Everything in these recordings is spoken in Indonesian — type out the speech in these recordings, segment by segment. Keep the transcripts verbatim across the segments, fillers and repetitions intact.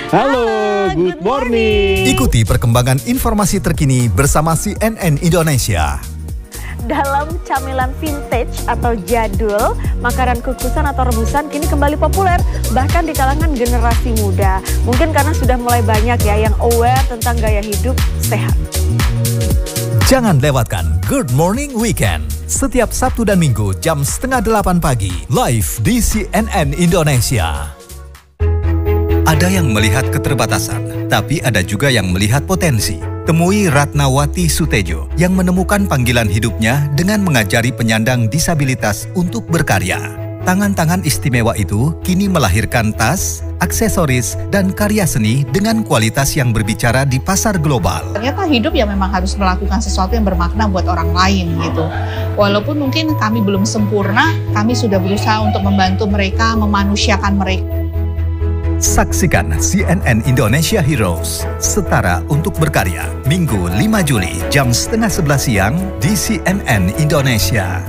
Halo, good morning. Ikuti perkembangan informasi terkini bersama C N N Indonesia. Dalam camilan vintage atau jadul, makanan kukusan atau rebusan kini kembali populer, bahkan di kalangan generasi muda. Mungkin karena sudah mulai banyak ya yang aware tentang gaya hidup sehat. Jangan lewatkan Good Morning Weekend setiap Sabtu dan Minggu jam setengah delapan pagi live di C N N Indonesia. Ada yang melihat keterbatasan, tapi ada juga yang melihat potensi. Temui Ratnawati Sutejo yang menemukan panggilan hidupnya dengan mengajari penyandang disabilitas untuk berkarya. Tangan-tangan istimewa itu kini melahirkan tas, aksesoris, dan karya seni dengan kualitas yang berbicara di pasar global. Ternyata hidup ya memang harus melakukan sesuatu yang bermakna buat orang lain gitu. Walaupun mungkin kami belum sempurna, kami sudah berusaha untuk membantu mereka, memanusiakan mereka. Saksikan C N N Indonesia Heroes, Setara untuk Berkarya, Minggu lima Juli jam setengah sebelas siang di C N N Indonesia.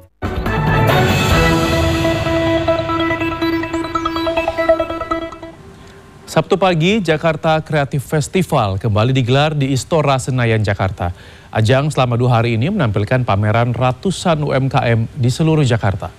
Sabtu pagi, Jakarta Creative Festival kembali digelar di Istora Senayan, Jakarta. Ajang selama dua hari ini menampilkan pameran ratusan U M K M di seluruh Jakarta.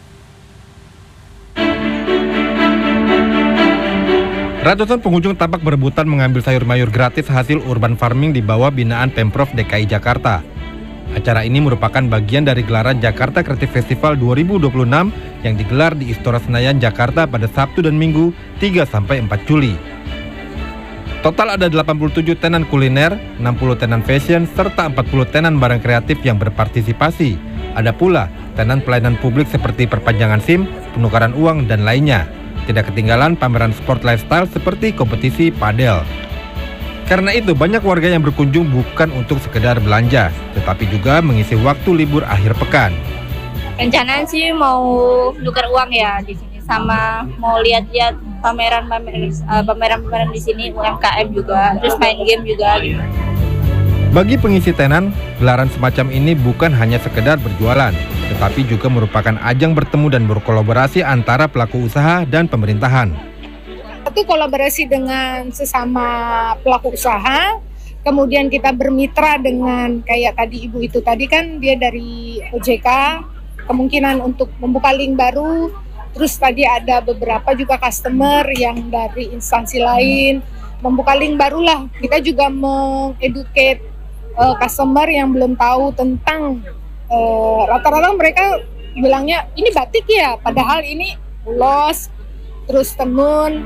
Ratusan pengunjung tampak berebutan mengambil sayur mayur gratis hasil urban farming di bawah binaan Pemprov D K I Jakarta. Acara ini merupakan bagian dari gelaran Jakarta Creative Festival dua ribu dua puluh enam yang digelar di Istora Senayan, Jakarta pada Sabtu dan Minggu tiga sampai empat Juli. Total ada delapan puluh tujuh tenan kuliner, enam puluh tenan fashion, serta empat puluh tenan barang kreatif yang berpartisipasi. Ada pula tenan pelayanan publik seperti perpanjangan SIM, penukaran uang, dan lainnya. Tidak ketinggalan pameran sport lifestyle seperti kompetisi padel. Karena itu banyak warga yang berkunjung bukan untuk sekedar belanja, tetapi juga mengisi waktu libur akhir pekan. Rencana sih mau tukar uang ya di sini, sama mau lihat-lihat pameran-pameran uh, pameran-pameran di sini, U M K M juga, terus main game juga gitu. Bagi pengisi tenan, gelaran semacam ini bukan hanya sekedar berjualan, tetapi juga merupakan ajang bertemu dan berkolaborasi antara pelaku usaha dan pemerintahan. Satu, kolaborasi dengan sesama pelaku usaha, kemudian kita bermitra dengan kayak tadi ibu itu tadi kan dia dari O J K, kemungkinan untuk membuka link baru, terus tadi ada beberapa juga customer yang dari instansi lain, membuka link barulah. Kita juga mengeducate uh, customer yang belum tahu tentang uh, rata-rata mereka bilangnya ini batik ya, padahal ini ulos, terus tenun.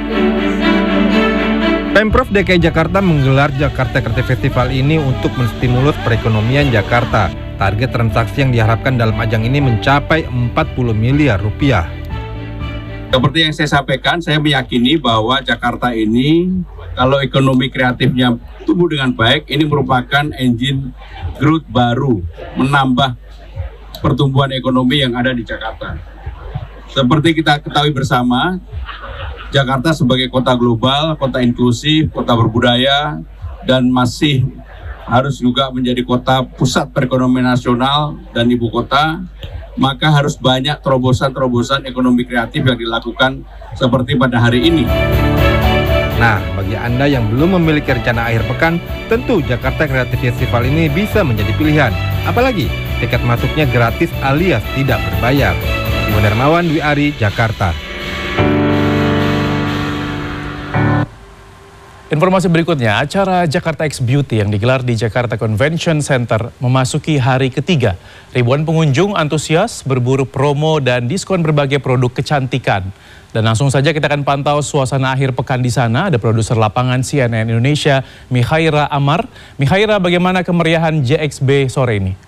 Pemprov D K I Jakarta menggelar Jakarta Creative Festival ini untuk menstimulus perekonomian Jakarta. Target transaksi yang diharapkan dalam ajang ini mencapai empat puluh miliar rupiah. Seperti yang saya sampaikan, saya meyakini bahwa Jakarta ini kalau ekonomi kreatifnya tumbuh dengan baik, ini merupakan engine growth baru, menambah pertumbuhan ekonomi yang ada di Jakarta. Seperti kita ketahui bersama, Jakarta sebagai kota global, kota inklusif, kota berbudaya, dan masih harus juga menjadi kota pusat perekonomian nasional dan ibu kota, maka harus banyak terobosan-terobosan ekonomi kreatif yang dilakukan seperti pada hari ini. Nah, bagi Anda yang belum memiliki rencana akhir pekan, tentu Jakarta Creative Festival ini bisa menjadi pilihan. Apalagi tiket masuknya gratis alias tidak berbayar. Iwan Darmawan, Dwi Ari, Jakarta. Informasi berikutnya, acara Jakarta X Beauty yang digelar di Jakarta Convention Center memasuki hari ketiga. Ribuan pengunjung antusias berburu promo dan diskon berbagai produk kecantikan. Dan langsung saja kita akan pantau suasana akhir pekan di sana. Ada produser lapangan C N N Indonesia, Mihaira Amar. Mihaira, bagaimana kemeriahan J X B sore ini?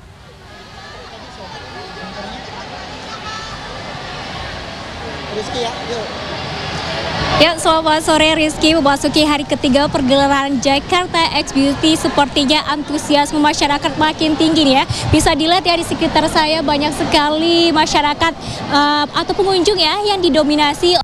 Ya, selamat sore Rizky. Memasuki hari ketiga pergelaran Jakarta X Beauty, sepertinya antusiasme masyarakat makin tinggi nih ya. Bisa dilihat ya di sekitar saya banyak sekali masyarakat uh, atau pengunjung ya yang didominasi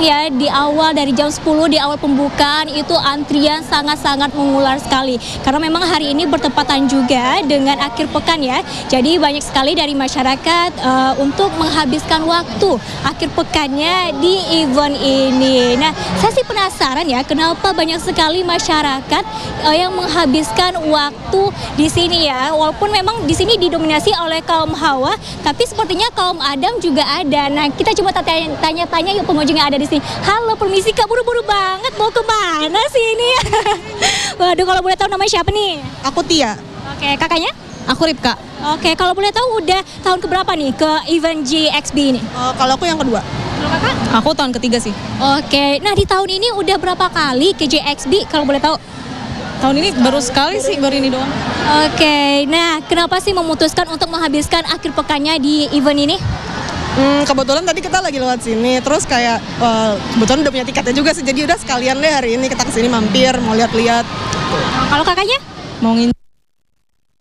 ya di awal dari jam sepuluh di awal pembukaan itu antrian sangat-sangat mengular sekali. Karena memang hari ini bertepatan juga dengan akhir pekan ya. Jadi banyak sekali dari masyarakat uh, untuk menghabiskan waktu akhir pekannya di event ini. Nah, saya sih penasaran ya kenapa banyak sekali masyarakat uh, yang menghabiskan waktu di sini ya. Walaupun memang di sini didominasi oleh kaum Hawa, tapi sepertinya kaum Adam juga ada. Nah, kita coba tanya-tanya yuk pengunjung yang ada di sini. Halo, permisi Kak, buru-buru banget mau kemana sih ini? Waduh, kalau boleh tahu namanya siapa nih? Aku Tia. Oke, kakaknya? Aku Ripka. Oke, kalau boleh tahu udah tahun keberapa nih ke event J X B ini? Uh, kalau aku yang kedua. Kalau kakak? Aku tahun ketiga sih. Oke, nah di tahun ini udah berapa kali ke J X B kalau boleh tahu? Tahun ini baru sekali sih, baru ini doang. Oke, nah kenapa sih memutuskan untuk menghabiskan akhir pekannya di event ini? Hmm, kebetulan tadi kita lagi lewat sini, terus kayak uh, kebetulan udah punya tiketnya juga sih, jadi udah sekalian deh hari ini kita kesini mampir, mau lihat-lihat. Kalau kakaknya? Mau ngin